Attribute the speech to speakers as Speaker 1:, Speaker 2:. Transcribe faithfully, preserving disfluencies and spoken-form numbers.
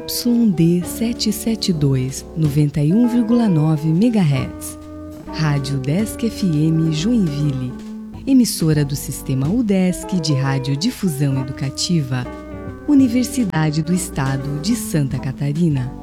Speaker 1: Y D setecentos e setenta e dois, noventa e um vírgula nove megahertz. Rádio Udesc F M Joinville. Emissora do Sistema Udesc de Radiodifusão Educativa. Universidade do Estado de Santa Catarina.